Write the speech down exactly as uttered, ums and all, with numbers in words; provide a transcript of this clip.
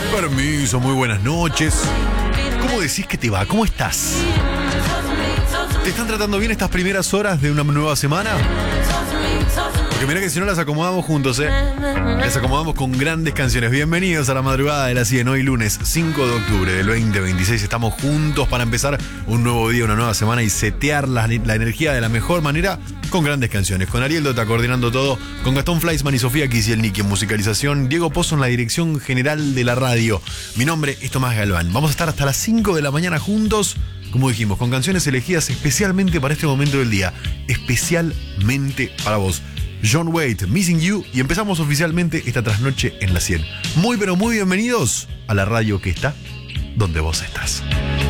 Permiso, muy buenas noches. ¿Cómo decís que te va? ¿Cómo estás? ¿Te están tratando bien estas primeras horas de una nueva semana? Porque mirá que si no las acomodamos juntos, ¿eh? Las acomodamos con grandes canciones. Bienvenidos a la madrugada de la cien. Hoy lunes cinco de octubre del veinte veintiséis. Estamos juntos para empezar un nuevo día, una nueva semana y setear la, la energía de la mejor manera con grandes canciones. Con Ariel Dota coordinando todo, con Gastón Fleischmann y Sofía Kisielnik en musicalización, Diego Pozo en la dirección general de la radio. Mi nombre es Tomás Galván. Vamos a estar hasta las cinco de la mañana juntos, como dijimos, con canciones elegidas especialmente para este momento del día. Especialmente para vos. John Waite, Missing You, y empezamos oficialmente esta trasnoche en la cien. Muy pero muy bienvenidos a la radio que está donde vos estás.